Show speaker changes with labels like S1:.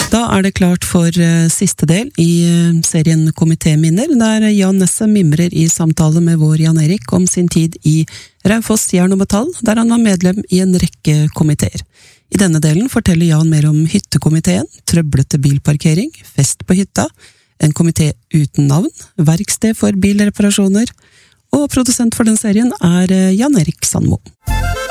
S1: Da det klart for siste del i serien Komitéminner, der Jan Nesse mimrer i samtale med vår Jan Erik om sin tid i Raufoss Jern og Metall, der han var medlem i en rekke komiteer. I denne delen forteller Jan mer om hyttekomiteen, trøblete bilparkering, fest på hytta, en komité uten navn, verksted for bilreparasjoner, og produsent for den serien Jan Erik Sandmo.